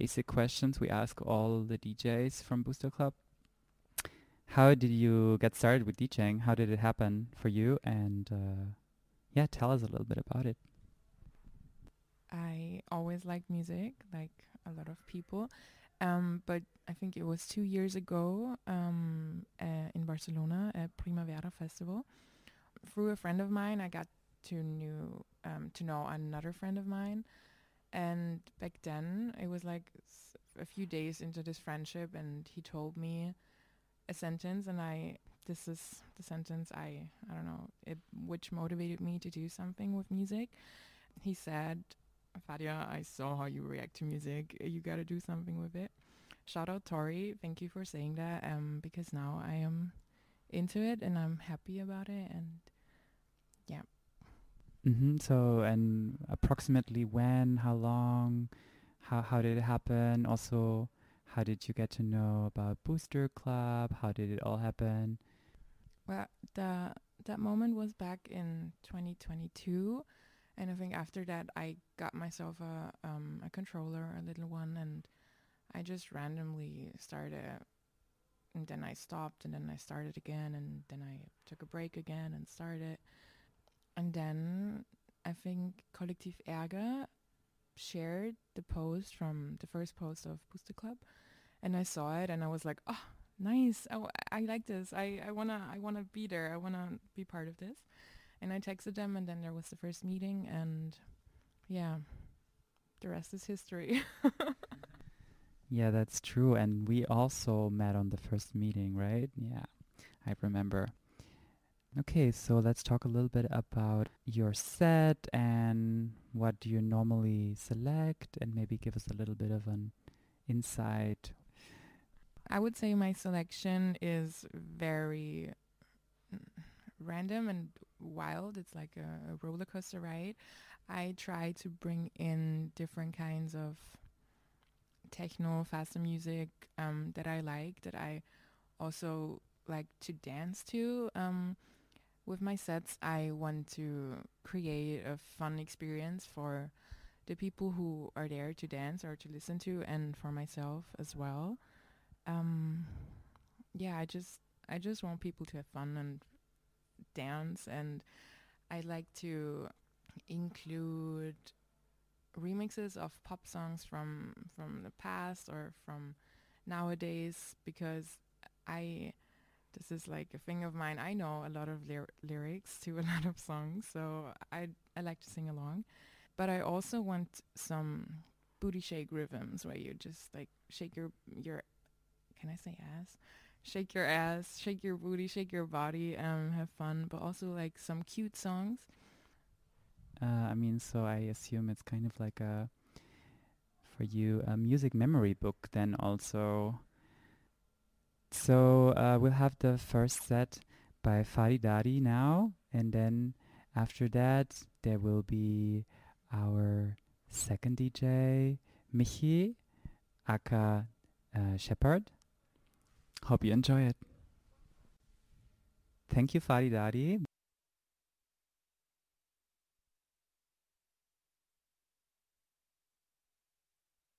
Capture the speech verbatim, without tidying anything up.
basic questions we ask all the D Js from Booster Club. How did you get started with DJing? How did it happen for you? And uh, yeah, tell us a little bit about it. I always liked music, like a lot of people. Um, but I think it was two years ago um, uh, in Barcelona at Primavera Festival. Through a friend of mine, I got to knew um, to know another friend of mine, and back then it was like s- a few days into this friendship, and he told me a sentence, and I this is the sentence I I don't know it, which motivated me to do something with music. He said, Fadia, I saw how you react to music. You got to do something with it. Shout out Tori. Thank you for saying that. Um, because now I am into it and I'm happy about it. And yeah, Mm-hmm. So, and approximately when, how long, how how did it happen? Also, how did you get to know about Booster Club? How did it all happen? well, the that moment was back in twenty twenty-two, and I think after that I got myself a um a controller, a little one, and I just randomly started. And then I stopped, and then I started again, and then I took a break again and started. And then I think Kollektiv Ärger shared the post from the first post of Booster Club, and I saw it, and I was like, oh, nice! I, w- I like this. I, I wanna I wanna be there. I wanna be part of this. And I texted them, and then there was the first meeting, and yeah, the rest is history. Yeah, that's true. And we also met on the first meeting, right? Yeah, I remember. Okay, so let's talk a little bit about your set and what do you normally select, and maybe give us a little bit of an insight. I would say my selection is very mm, random and wild. It's like a, a roller coaster ride. I try to bring in different kinds of techno, faster music um, that I like, that I also like to dance to. Um, with my sets, I want to create a fun experience for the people who are there to dance or to listen to, and for myself as well. Um, yeah, I just I just want people to have fun and dance, and I like to include remixes of pop songs from from the past or from nowadays, because I this is like a thing of mine. I know a lot of ly- lyrics to a lot of songs, so I I like to sing along. But I also want some booty shake rhythms where you just like shake your your can I say ass? Shake your ass, shake your booty, shake your body, um, have fun, but also like some cute songs. Uh, I mean, so I assume it's kind of like a, for you, a music memory book then also. So uh, we'll have the first set by Faridadi now, and then after that there will be our second D J, Michi, aka uh, Shepard. Hope you enjoy it. Thank you, Faridadi.